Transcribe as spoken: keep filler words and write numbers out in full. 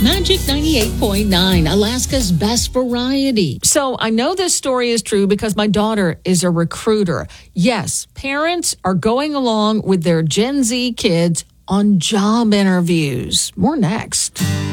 Magic ninety-eight point nine, Alaska's best variety. So I know this story is true because my daughter is a recruiter. Yes, parents are going along with their Gen Z kids on job interviews. More next.